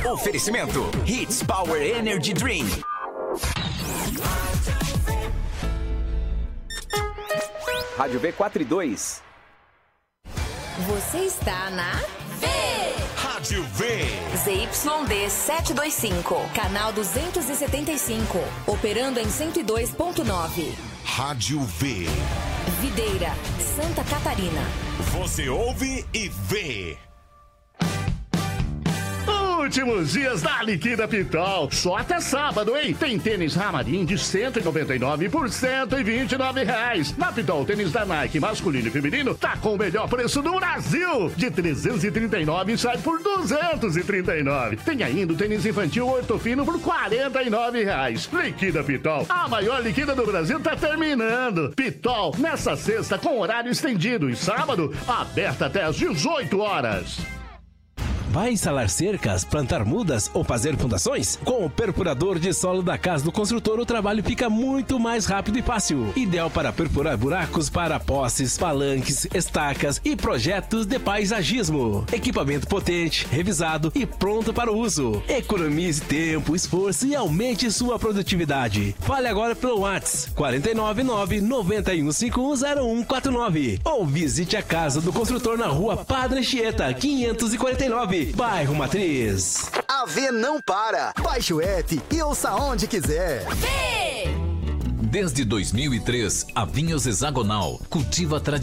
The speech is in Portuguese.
Oferecimento Hits Power Energy Drink. Rádio V42. Você está na V. Rádio V. ZYD 725, canal 275, operando em 102.9. Rádio V. Videira, Santa Catarina. Você ouve e vê. Últimos dias da Liquida Pitol. Só até sábado, hein? Tem tênis Ramarim de 199 por R$129. Na Pitol, tênis da Nike masculino e feminino tá com o melhor preço do Brasil. De 339 sai por 239. Tem ainda o tênis infantil ortofino por R$49. Liquida Pitol. A maior liquida do Brasil tá terminando. Pitol, nessa sexta com horário estendido e sábado, aberta até às 18 horas. Vai instalar cercas, plantar mudas ou fazer fundações? Com o perfurador de solo da Casa do Construtor, o trabalho fica muito mais rápido e fácil. Ideal para perfurar buracos para postes, palanques, estacas e projetos de paisagismo. Equipamento potente, revisado e pronto para o uso. Economize tempo, esforço e aumente sua produtividade. Fale agora pelo WhatsApp 499-91510149 ou visite a Casa do Construtor na Rua Padre Anchieta, 549. Bairro Matriz. A V não para. Baixe o app e ouça onde quiser. V! Desde 2003, a Vinhos Hexagonal cultiva a tradição